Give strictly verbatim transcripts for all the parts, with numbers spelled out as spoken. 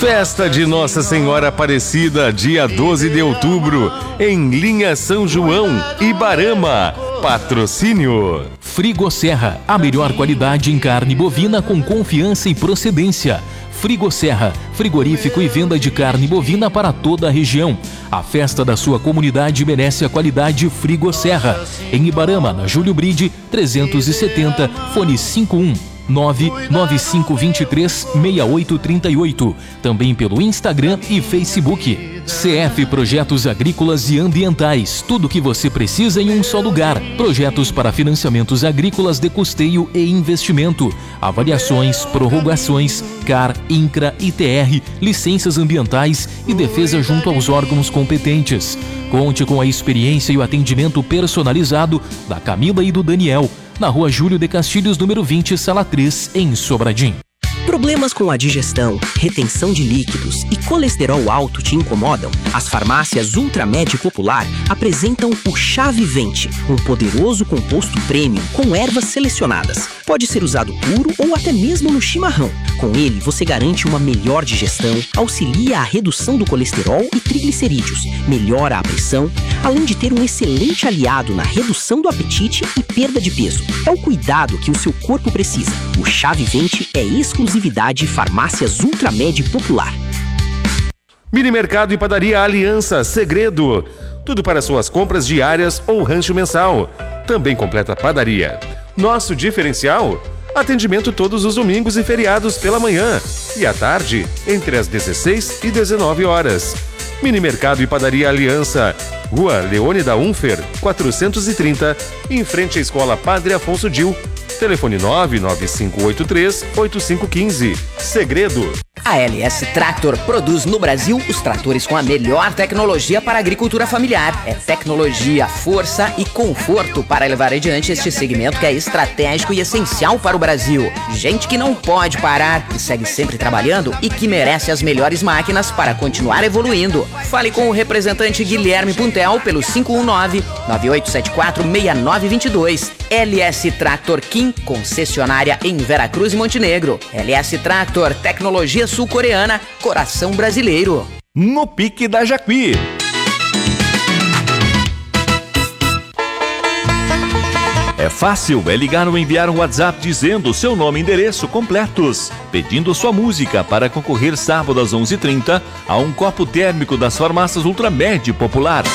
Festa de Nossa Senhora Aparecida, dia doze de outubro, em Linha São João, Ibarama. Patrocínio Frigosserra, a melhor qualidade em carne bovina com confiança e procedência. Frigosserra, frigorífico e venda de carne bovina para toda a região. A festa da sua comunidade merece a qualidade Frigosserra. Em Ibarama, na Júlio Bride, trezentos e setenta, fone cinco um nove nove cinco dois três seis oito três oito. Também pelo Instagram e Facebook. C F Projetos Agrícolas e Ambientais. Tudo o que você precisa em um só lugar. Projetos para financiamentos agrícolas de custeio e investimento. Avaliações, prorrogações, C A R, INCRA, I T R, licenças ambientais e defesa junto aos órgãos competentes. Conte com a experiência e o atendimento personalizado da Camila e do Daniel, na Rua Júlio de Castilhos, número vinte, sala três, em Sobradinho. Problemas com a digestão, retenção de líquidos e colesterol alto te incomodam? As farmácias Ultramed Popular apresentam o Chá Vivente, um poderoso composto premium com ervas selecionadas. Pode ser usado puro ou até mesmo no chimarrão. Com ele, você garante uma melhor digestão, auxilia a redução do colesterol e triglicerídeos, melhora a pressão, além de ter um excelente aliado na redução do apetite e perda de peso. É o cuidado que o seu corpo precisa. O Chá Vivente é exclusividade Farmácias Ultramed Popular. Mini Mercado e Padaria Aliança Segredo. Tudo para suas compras diárias ou rancho mensal. Também completa padaria. Nosso diferencial? Atendimento todos os domingos e feriados pela manhã e à tarde, entre as dezesseis e dezenove horas. Mini Mercado e Padaria Aliança, Rua Leônida Unfer, quatrocentos e trinta, em frente à Escola Padre Afonso Dil. Telefone nove nove cinco oito três oito cinco um cinco. Segredo. A L S Tractor produz no Brasil os tratores com a melhor tecnologia para a agricultura familiar. É tecnologia, força e conforto para levar adiante este segmento que é estratégico e essencial para o Brasil. Gente que não pode parar, que segue sempre trabalhando e que merece as melhores máquinas para continuar evoluindo. Fale com o representante Guilherme Puntel pelo cinco um nove, nove oito sete quatro, seis nove dois dois. L S Tractor Kim, concessionária em Veracruz e Montenegro. L S Tractor, tecnologia sul-coreana, coração brasileiro. No Pique da Jacuí. É fácil, é ligar ou enviar um WhatsApp dizendo seu nome e endereço completos, pedindo sua música para concorrer sábado às onze e trinta a um copo térmico das farmácias Ultramed Popular.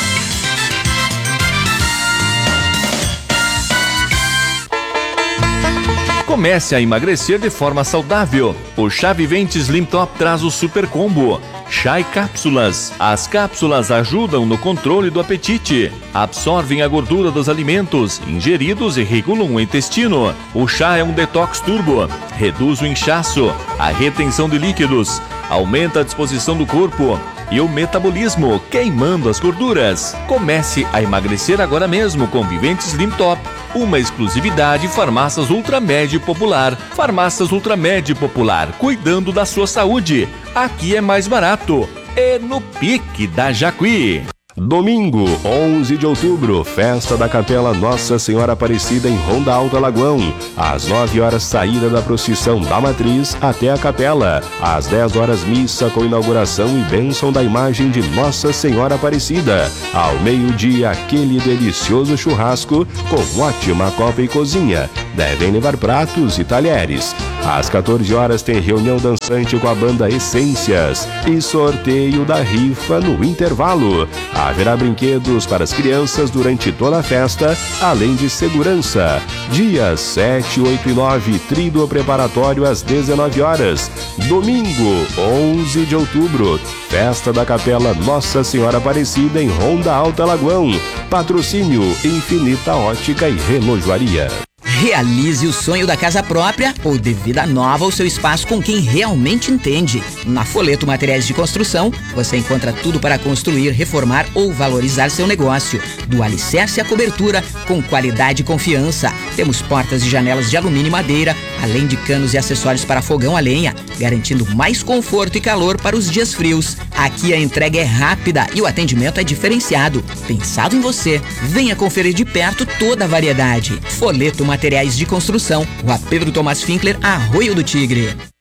Comece a emagrecer de forma saudável. O Chá Vivente Slim Top traz o Super Combo. Chá e cápsulas. As cápsulas ajudam no controle do apetite, absorvem a gordura dos alimentos ingeridos e regulam o intestino. O chá é um detox turbo, reduz o inchaço, a retenção de líquidos, aumenta a disposição do corpo e o metabolismo, queimando as gorduras. Comece a emagrecer agora mesmo com Vivente Slim Top, uma exclusividade Farmácias Ultramed Popular. Farmácias Ultramed Popular, cuidando da sua saúde. Aqui é mais barato. É no Pique da Jacuí. Domingo, onze de outubro, festa da Capela Nossa Senhora Aparecida em Ronda Alto Alagoão. Às nove horas, saída da procissão da Matriz até a Capela. Às dez horas, missa com inauguração e bênção da imagem de Nossa Senhora Aparecida. Ao meio-dia, aquele delicioso churrasco com ótima copa e cozinha. Devem levar pratos e talheres. Às quatorze horas, tem reunião dançante com a banda Essências e sorteio da rifa no intervalo. Haverá brinquedos para as crianças durante toda a festa, além de segurança. Dias sete, oito e nove, tríduo preparatório às dezenove horas. Domingo, onze de outubro, festa da Capela Nossa Senhora Aparecida em Ronda Alta Alagoão. Patrocínio Infinita Ótica e Relojoaria. Realize o sonho da casa própria ou de vida nova ao seu espaço com quem realmente entende. Na Foleto Materiais de Construção, você encontra tudo para construir, reformar ou valorizar seu negócio. Do alicerce à cobertura, com qualidade e confiança. Temos portas e janelas de alumínio e madeira, além de canos e acessórios para fogão a lenha, garantindo mais conforto e calor para os dias frios. Aqui a entrega é rápida e o atendimento é diferenciado. Pensado em você, venha conferir de perto toda a variedade. Foleto Materiais de Construção, Rua Pedro Tomás Finkler, Arroio do Tigre.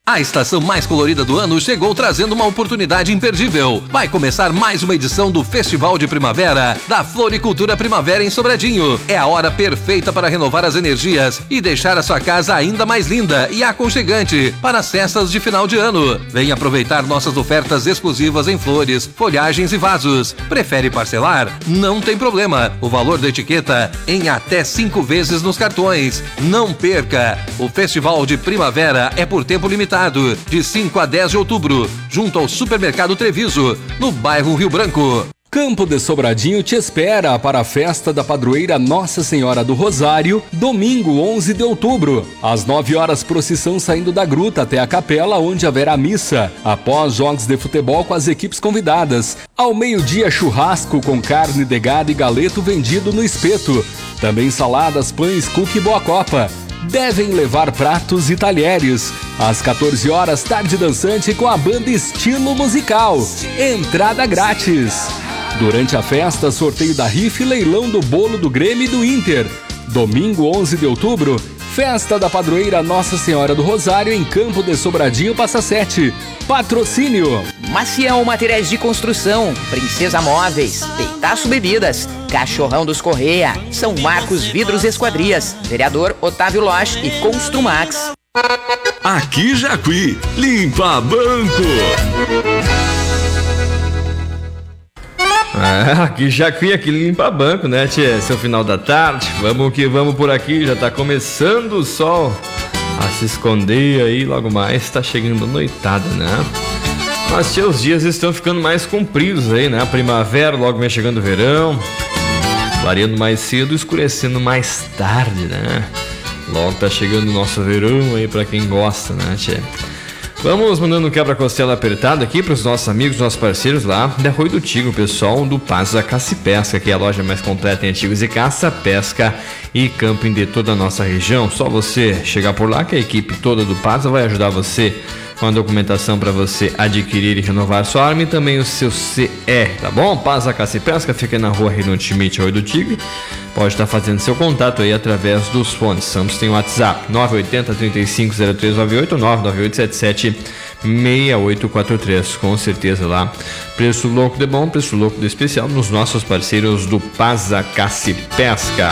A estação mais colorida do ano chegou trazendo uma oportunidade imperdível. Vai começar mais uma edição do Festival de Primavera da Floricultura Primavera em Sobradinho. É a hora perfeita para renovar as energias e deixar a sua casa ainda mais linda e aconchegante para as festas de final de ano. Venha aproveitar nossas ofertas exclusivas em flores, folhagens e vasos. Prefere parcelar? Não tem problema. O valor da etiqueta em até cinco vezes nos cartões. Não perca! O Festival de Primavera é por tempo limitado, de cinco a dez de outubro, junto ao Supermercado Treviso, no bairro Rio Branco. Campo de Sobradinho te espera para a festa da padroeira Nossa Senhora do Rosário, domingo onze de outubro. Às nove horas, procissão saindo da gruta até a capela, onde haverá missa. Após jogos de futebol com as equipes convidadas. Ao meio-dia, churrasco com carne de gado e galeto vendido no espeto. Também saladas, pães, cookie e boa copa. Devem levar pratos e talheres. Às quatorze horas, tarde dançante com a banda Estilo Musical. Entrada grátis. Durante a festa, sorteio da rifa e leilão do bolo do Grêmio e do Inter. Domingo, onze de outubro, festa da padroeira Nossa Senhora do Rosário em Campo de Sobradinho, Passa Sete. Patrocínio: Maciel Materiais de Construção, Princesa Móveis, Peitaço Bebidas, Cachorrão dos Correia, São Marcos Vidros e Esquadrias, Vereador Otávio Loche e Construmax. Aqui Jacuí, Limpa Banco. É, aqui Jacuí, aqui Limpa Banco, né, tia? Seu final da tarde, vamos que vamos por aqui, já tá começando o sol a se esconder aí, logo mais tá chegando a noitada, né? Mas tia, os dias estão ficando mais compridos aí, né? A primavera, logo vem chegando o verão, clareando mais cedo, escurecendo mais tarde, né? Logo tá chegando o nosso verão aí pra quem gosta, né, tia? Vamos mandando um quebra-costela apertado aqui para os nossos amigos, nossos parceiros lá da Arroio do Tigre, o pessoal do Pasa Caça e Pesca, que é a loja mais completa em artigos de caça, pesca e camping de toda a nossa região. Só você chegar por lá que a equipe toda do Pasa vai ajudar você com a documentação para você adquirir e renovar sua arma e também o seu C E, tá bom? Pasa Caça e Pesca fica na rua Reinaldo Schmidt, Arroio do Tigre. Pode estar fazendo seu contato aí através dos fones. Santos tem o WhatsApp nove oito zero, três cinco zero três nove oito, nove nove oito sete sete seis oito quatro três. Com certeza lá, preço louco de bom, preço louco de especial nos nossos parceiros do Pasa Caça e Pesca.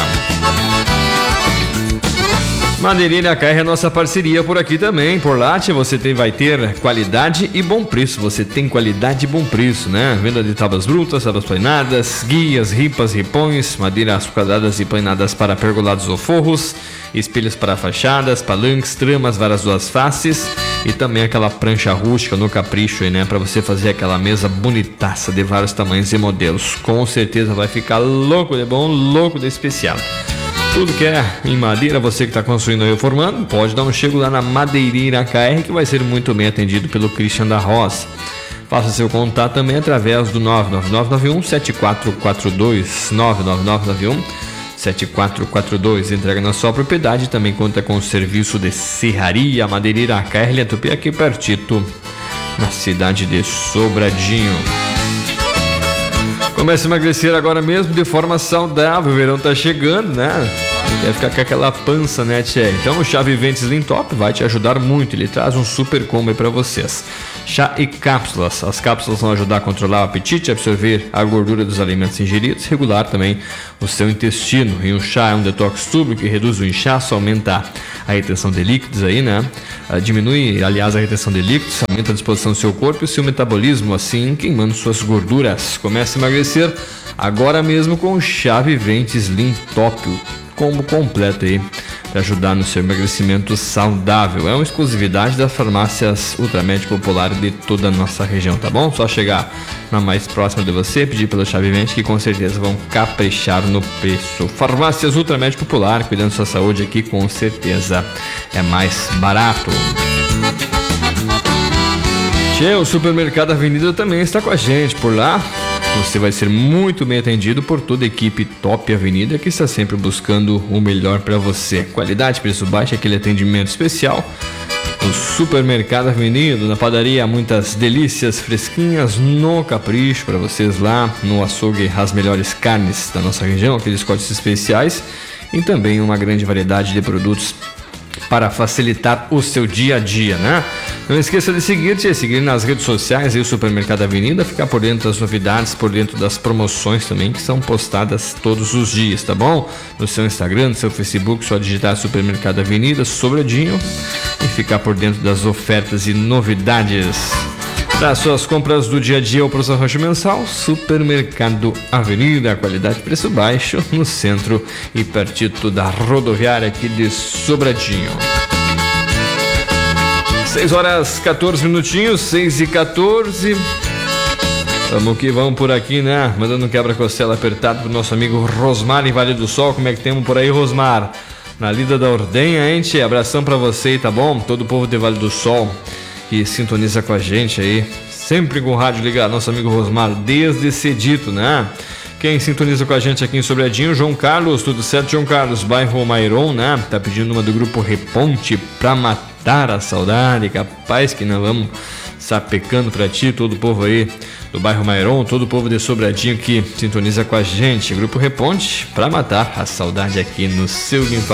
Madeireira K R é a nossa parceria por aqui também. Por lá, tia, você tem, vai ter qualidade e bom preço. Você tem qualidade e bom preço, né? Venda de tábuas brutas, tábuas plainadas, guias, ripas, ripões, madeiras quadradas e plainadas para pergolados ou forros, espelhos para fachadas, palanques, tramas, varas duas faces e também aquela prancha rústica no capricho aí, né? Para você fazer aquela mesa bonitaça de vários tamanhos e modelos. Com certeza vai ficar louco de bom, louco de especial. Tudo que é em madeira, você que está construindo ou reformando, pode dar um chego lá na Madeireira K R, que vai ser muito bem atendido pelo Christian da Roça. Faça seu contato também através do nove nove nove nove um sete quatro quatro dois, nove nove nove nove um sete quatro quatro dois. Entrega na sua propriedade e também conta com o serviço de serraria. Madeireira K R, Linha Tupi, aqui pertito, na cidade de Sobradinho. Começa a emagrecer agora mesmo de forma saudável, o verão tá chegando, né? Quer ficar com aquela pança, né, tia? Então o Chá Vivente Slim Top vai te ajudar muito, ele traz um super combo aí pra vocês. Chá e cápsulas, as cápsulas vão ajudar a controlar o apetite, absorver a gordura dos alimentos ingeridos, regular também o seu intestino. E o chá é um detox túblico que reduz o inchaço, aumenta a retenção de líquidos aí, né? Diminui, aliás, a retenção de líquidos, aumenta a disposição do seu corpo e o seu metabolismo, assim, queimando suas gorduras. Comece a emagrecer agora mesmo com o Chá Vivente Slim Top, combo completo aí para ajudar no seu emagrecimento saudável. É uma exclusividade das farmácias Ultramed Popular de toda a nossa região, tá bom? Só chegar na mais próxima de você, pedir pelo Chá Vivente, que com certeza vão caprichar no preço. Farmácias Ultramed Popular, cuidando da sua saúde aqui, com certeza é mais barato. Tchê, o Supermercado Avenida também está com a gente por lá. Você vai ser muito bem atendido por toda a equipe Top Avenida, que está sempre buscando o melhor para você. Qualidade, preço baixo, aquele atendimento especial. O Supermercado Avenida, na padaria, muitas delícias fresquinhas no capricho para vocês lá. No açougue, as melhores carnes da nossa região, aqueles cortes especiais. E também uma grande variedade de produtos para facilitar o seu dia a dia, né? Não esqueça de seguir-te, seguir nas redes sociais e o Supermercado Avenida, ficar por dentro das novidades, por dentro das promoções também que são postadas todos os dias, tá bom? No seu Instagram, no seu Facebook, só digitar Supermercado Avenida, Sobradinho, e ficar por dentro das ofertas e novidades. Para suas compras do dia a dia ou para o seu rancho mensal, Supermercado Avenida, qualidade e preço baixo no centro e pertinho da rodoviária aqui de Sobradinho. seis horas quatorze minutinhos, seis e quatorze. Vamos que vamos por aqui, né? Mandando um quebra-costela apertado pro nosso amigo Rosmar em Vale do Sol. Como é que temos por aí, Rosmar? Na lida da ordenha, hein, tchê? Abração pra você, tá bom? Todo o povo de Vale do Sol que sintoniza com a gente aí, sempre com o rádio ligado, nosso amigo Rosmar, desde cedito, né? Quem sintoniza com a gente aqui em Sobradinho, João Carlos, tudo certo, João Carlos, bairro Mairon, né? Tá pedindo uma do grupo Reponte pra matar a saudade, capaz que nós vamos sapecando pra ti, todo o povo aí do bairro Mairon, todo o povo de Sobradinho que sintoniza com a gente, grupo Reponte pra matar a saudade aqui no seu Limpa